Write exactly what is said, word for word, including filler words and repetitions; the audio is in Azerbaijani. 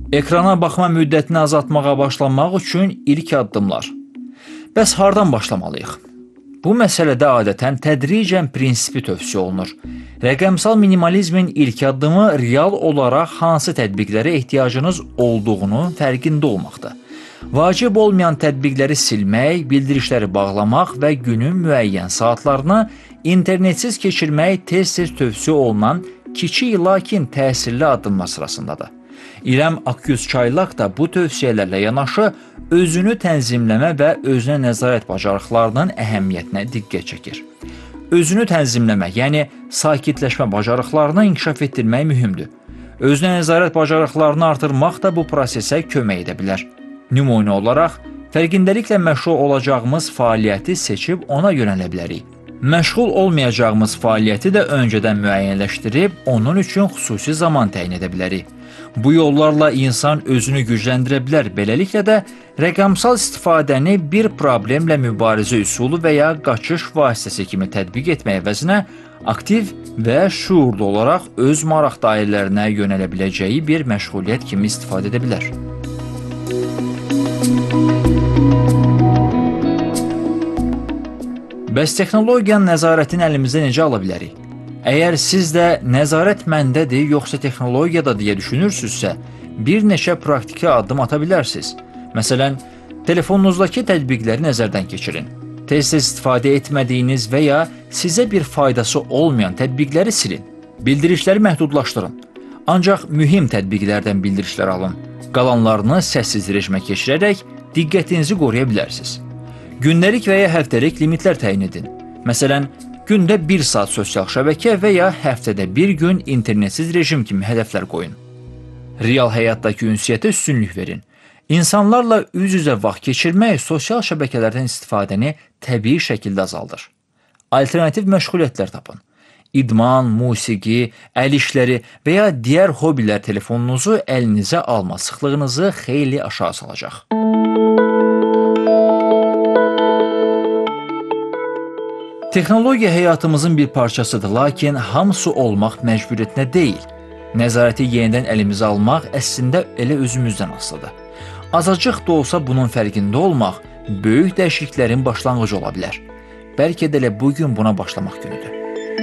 Ekrana baxma müddətini azaltmağa başlamaq üçün ilk addımlar. Bəs hardan başlamalıyıq? Bu məsələdə adətən tədricən prinsipi tövsiyə olunur. Rəqəmsal minimalizmin ilk addımı real olaraq hansı tətbiqlərə ehtiyacınız olduğunun fərqində olmaqdır. Vacib olmayan tətbiqləri silmək, bildirişləri bağlamaq və günün müəyyən saatlarını internetsiz keçirmək tez-tez tövsiyə olunan kiçik lakin təsirli addımlar sırasındadır. İrəm Akyüz-Çaylaq da bu tövsiyələrlə yanaşı özünü tənzimləmə və özünə nəzarət bacarıqlarının əhəmiyyətinə diqqət çəkir. Özünü tənzimləmə, yəni sakitləşmə bacarıqlarını inkişaf etdirmək mühümdür. Özünə nəzarət bacarıqlarını artırmaq da bu prosesə kömək edə bilər. Nümunə olaraq, fərqindəliklə məşğul olacağımız fəaliyyəti seçib ona yönələ bilərik. Məşğul olmayacağımız fəaliyyəti də öncədən müəyyənləşdirib, onun üçün xüsusi zaman təyin edə bilərik. Bu yollarla insan özünü gücləndirə bilər, beləliklə də rəqəmsal istifadəni bir problemlə mübarizə üsulu və ya qaçış vasitəsi kimi tətbiq etmək əvəzinə aktiv və şuurlu olaraq öz maraq dairələrinə yönələ biləcəyi bir məşğuliyyət kimi istifadə edə bilər. Bəs texnologiyanın nəzarətini əlimizdə necə ala bilərik? Əgər siz də nəzarət məndədir, yoxsa texnologiyada deyə düşünürsünüzsə, bir neçə praktiki addım ata bilərsiniz. Məsələn, telefonunuzdakı tətbiqləri nəzərdən keçirin. Tez-tez istifadə etmədiyiniz və ya sizə bir faydası olmayan tətbiqləri silin. Bildirişləri məhdudlaşdırın. Ancaq mühim tətbiqlərdən bildirişlər alın. Qalanlarını səssiz rejimə keçirərək diqqətinizi qoruya bilərsiniz. Gündəlik və ya həftəlik limitlər təyin edin. Məsələn, gündə bir saat sosial şəbəkə və ya həftədə bir gün internetsiz rejim kimi hədəflər qoyun. Real həyatdakı ünsiyyətə üstünlük verin. İnsanlarla üz-üzə vaxt keçirmək sosial şəbəkələrdən istifadəni təbii şəkildə azaldır. Alternativ məşğuliyyətlər tapın. İdman, musiqi, əl işləri və ya digər hobilər telefonunuzu əlinizə alma sıxlığınızı xeyli aşağı salacaq. Texnologiya həyatımızın bir parçasıdır, lakin hamısı olmaq məcburiyyətinə deyil. Nəzarəti yenidən əlimizə almaq əslində elə özümüzdən asılıdır. Azacıq da olsa bunun fərqində olmaq böyük dəyişikliklərin başlanğıcı ola bilər. Bəlkə də elə bugün buna başlamaq günüdür.